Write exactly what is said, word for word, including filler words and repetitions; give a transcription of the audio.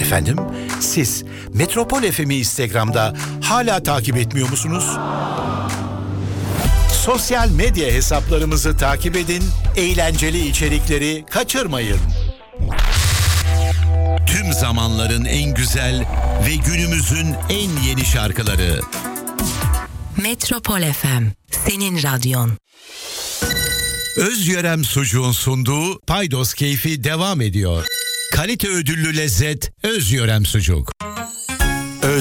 Efendim, siz Metropol F M'i Instagram'da hala takip etmiyor musunuz? Sosyal medya hesaplarımızı takip edin, eğlenceli içerikleri kaçırmayın. Tüm zamanların en güzel ve günümüzün en yeni şarkıları. Metropol F M, senin radyon. Özyörem Sucuğun sunduğu Paydos Keyfi devam ediyor. Kalite ödüllü lezzet Özyörem Sucuk.